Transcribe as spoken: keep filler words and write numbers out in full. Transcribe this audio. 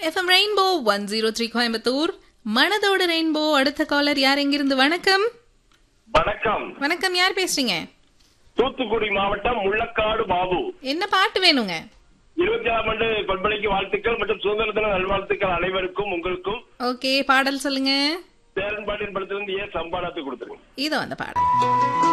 FM rainbow one zero three Coimbatore. மனதோட rainbow. அடுத்த collar யார், எங்கிருந்து? வணக்கம். வணக்கம். வணக்கம், யார் பேசுறீங்க? தூத்துக்குடி மாவட்டம் முள்ளக்காடு பாபு. என்ன பாட்டு வேணுங்க? இருபத்தி ஆறாம் ஆண்டு பண்பலைக்கு வாழ்த்துக்கள் மற்றும் சுதந்திர தின நல்வாழ்த்துக்கள் அனைவருக்கும் உங்களுக்கும். ஓகே, பாடல் சொல்லுங்க. சேரன் பாட்டின் படத்திலிருந்து ஏன் சம்பாடத்தை கொடுத்துருங்க. இதோ அந்த பாடல்.